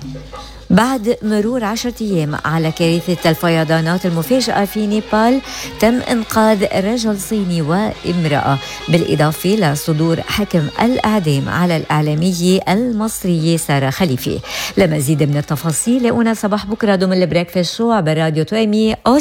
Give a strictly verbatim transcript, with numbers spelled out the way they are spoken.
بعد مرور عشرة أيام على كارثة الفيضانات المفاجئة في نيبال، تم إنقاذ رجل صيني وامرأة، بالإضافة لصدور حكم الإعدام على الإعلامية المصرية سارة خليفي. لمزيد من التفاصيل لاقونا صباح بكرة ضمن البريكفاست شو عبر راديو تويمي.